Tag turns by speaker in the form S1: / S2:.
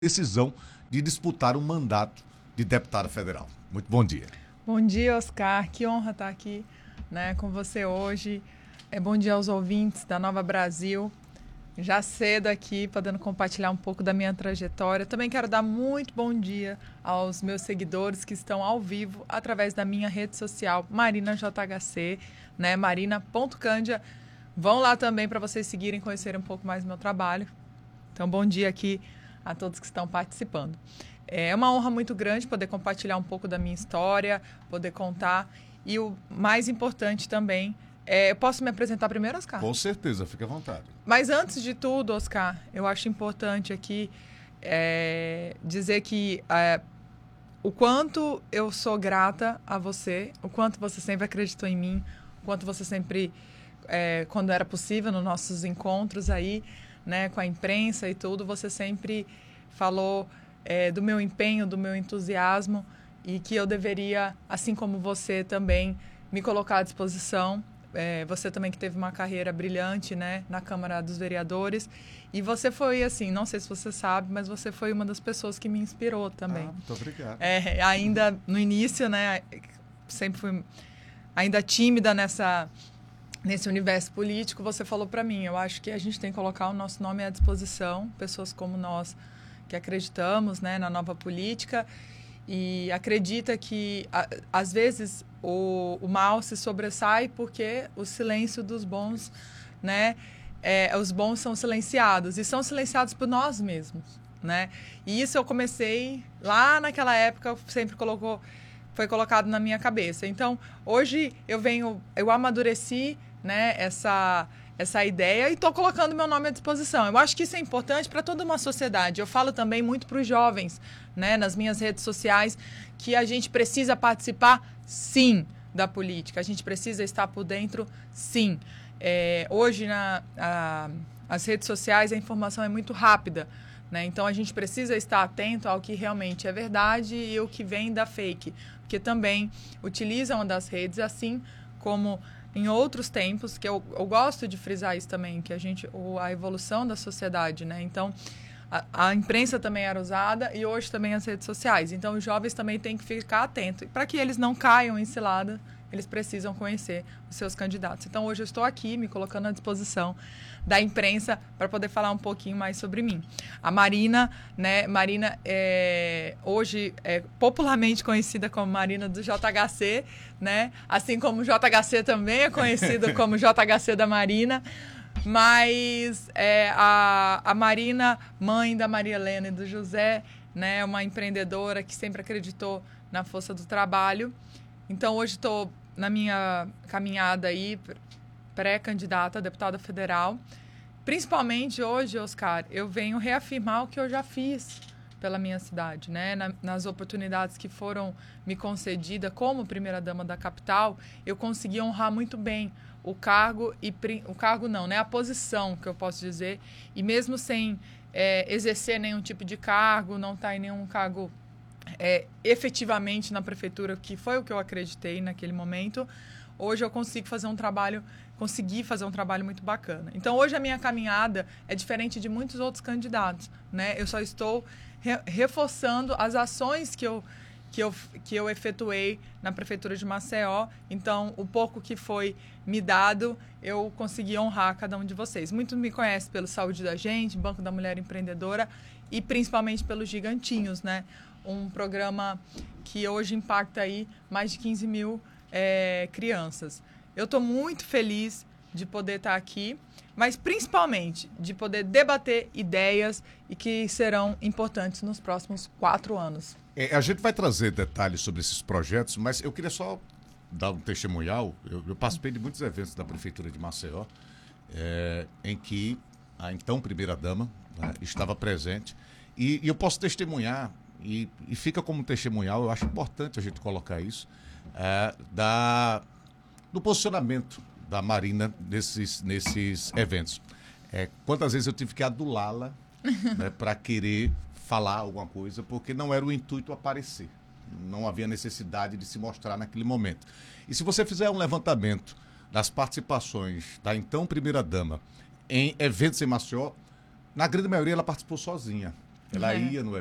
S1: decisão de disputar um mandato de deputada federal. Muito bom dia.
S2: Bom dia, Oscar. Que honra estar aqui, com você hoje. Bom dia aos ouvintes da Nova Brasil. Já cedo aqui, podendo compartilhar um pouco da minha trajetória. Também quero dar muito bom dia aos meus seguidores que estão ao vivo através da minha rede social, Marina JHC, marina.candia. Vão lá também para vocês seguirem e conhecerem um pouco mais do meu trabalho. Então, bom dia aqui a todos que estão participando. É uma honra muito grande poder compartilhar um pouco da minha história, poder contar. E o mais importante também, eu posso me apresentar primeiro, Oscar?
S1: Com certeza, fique à vontade.
S2: Mas antes de tudo, Oscar, eu acho importante aqui dizer que o quanto eu sou grata a você, o quanto você sempre acreditou em mim, o quanto você sempre, quando era possível, nos nossos encontros aí, com a imprensa e tudo, você sempre falou do meu empenho, do meu entusiasmo e que eu deveria, assim como você também, me colocar à disposição. Você também que teve uma carreira brilhante, na Câmara dos Vereadores. E você foi, assim, não sei se você sabe, mas você foi uma das pessoas que me inspirou também.
S1: Muito obrigado.
S2: Ainda no início, sempre fui ainda tímida nesse universo político, você falou para mim, eu acho que a gente tem que colocar o nosso nome à disposição, pessoas como nós que acreditamos, na nova política e acredita que, às vezes, o mal se sobressai porque o silêncio dos bons, os bons são silenciados e são silenciados por nós mesmos, E isso eu comecei lá naquela época, sempre foi colocado na minha cabeça. Então, hoje eu amadureci, essa ideia e estou colocando meu nome à disposição. Eu acho que isso é importante para toda uma sociedade. Eu falo também muito para os jovens, nas minhas redes sociais, que a gente precisa participar, sim, da política. A gente precisa estar por dentro, sim. Hoje, as redes sociais, a informação é muito rápida. Então, a gente precisa estar atento ao que realmente é verdade e o que vem da fake, porque também utilizam das redes, assim como em outros tempos, que eu gosto de frisar isso também, que a evolução da sociedade, Então, a imprensa também era usada e hoje também as redes sociais. Então, os jovens também têm que ficar atentos. Para que eles não caiam em cilada, eles precisam conhecer os seus candidatos. Então, hoje eu estou aqui me colocando à disposição da imprensa para poder falar um pouquinho mais sobre mim. A Marina, Marina hoje é popularmente conhecida como Marina do JHC, Assim como o JHC também é conhecido como JHC da Marina. Mas a Marina, mãe da Maria Helena e do José, uma empreendedora que sempre acreditou na força do trabalho. Então, hoje estou na minha caminhada aí, pré-candidata a deputada federal. Principalmente hoje, Oscar, eu venho reafirmar o que eu já fiz pela minha cidade, nas oportunidades que foram me concedidas como primeira-dama da capital, eu consegui honrar muito bem o cargo, a posição, que eu posso dizer, e mesmo sem exercer nenhum tipo de cargo, não estar em nenhum cargo efetivamente na prefeitura, que foi o que eu acreditei naquele momento, hoje eu consegui fazer um trabalho muito bacana. Então, hoje a minha caminhada é diferente de muitos outros candidatos, Eu só estou reforçando as ações que eu efetuei na Prefeitura de Maceió. Então, o pouco que foi me dado, eu consegui honrar cada um de vocês. Muitos me conhecem pelo Saúde da Gente, Banco da Mulher Empreendedora e principalmente pelos Gigantinhos, Um programa que hoje impacta aí mais de 15 mil crianças. Eu estou muito feliz de poder estar aqui, mas principalmente de poder debater ideias e que serão importantes nos próximos 4 anos.
S1: A gente vai trazer detalhes sobre esses projetos, mas eu queria só dar um testemunhal. Eu participei de muitos eventos da Prefeitura de Maceió, em que a então primeira-dama estava presente, e eu posso testemunhar, e fica como testemunhal, eu acho importante a gente colocar isso, do posicionamento da Marina nesses eventos. Quantas vezes eu tive que adulá-la para querer falar alguma coisa, porque não era o intuito aparecer. Não havia necessidade de se mostrar naquele momento. E se você fizer um levantamento das participações da então primeira-dama em eventos em Maceió, na grande maioria ela participou sozinha. Ela
S2: É.
S1: ia no